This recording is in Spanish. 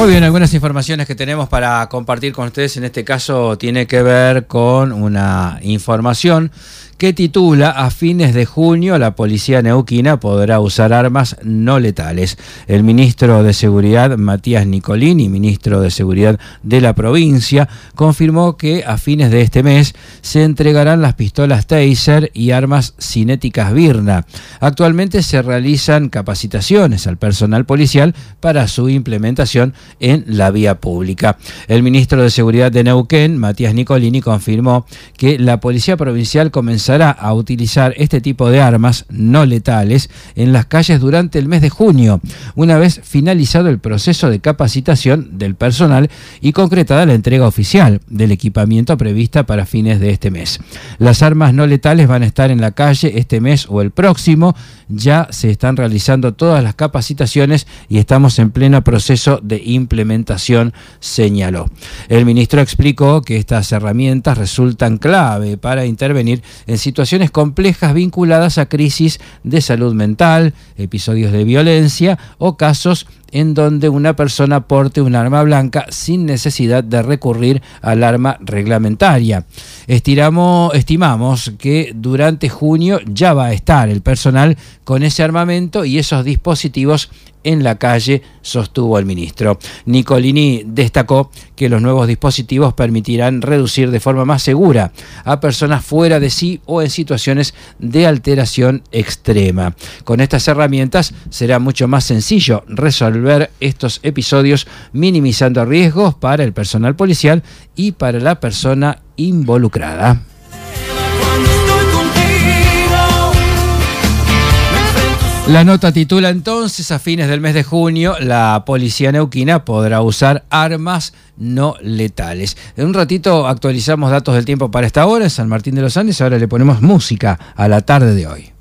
Muy bien, algunas informaciones que tenemos para compartir con ustedes. En este caso tiene que ver con una información que titula: a fines de junio la policía neuquina podrá usar armas no letales. El ministro de Seguridad, Matías Nicolini, ministro de Seguridad de la provincia, confirmó que a fines de este mes se entregarán las pistolas Taser y armas cinéticas Byrna. Actualmente se realizan capacitaciones al personal policial para su implementación en la vía pública. El ministro de Seguridad de Neuquén, Matías Nicolini, confirmó que la Policía Provincial comenzará a utilizar este tipo de armas no letales en las calles durante el mes de junio, una vez finalizado el proceso de capacitación del personal y concretada la entrega oficial del equipamiento prevista para fines de este mes. Las armas no letales van a estar en la calle este mes o el próximo. Ya se están realizando todas las capacitaciones y estamos en pleno proceso de implementación, señaló. El ministro explicó que estas herramientas resultan clave para intervenir en situaciones complejas vinculadas a crisis de salud mental, episodios de violencia o casos en donde una persona porte un arma blanca sin necesidad de recurrir al arma reglamentaria. Estimamos que durante junio ya va a estar el personal con ese armamento y esos dispositivos en la calle, sostuvo el ministro. Nicolini destacó que los nuevos dispositivos permitirán reducir de forma más segura a personas fuera de sí o en situaciones de alteración extrema. Con estas herramientas será mucho más sencillo resolver estos episodios, minimizando riesgos para el personal policial y para la persona involucrada. La nota titula entonces: a fines del mes de junio la policía neuquina podrá usar armas no letales. En un ratito actualizamos datos del tiempo para esta hora en San Martín de los Andes. Ahora le ponemos música a la tarde de hoy.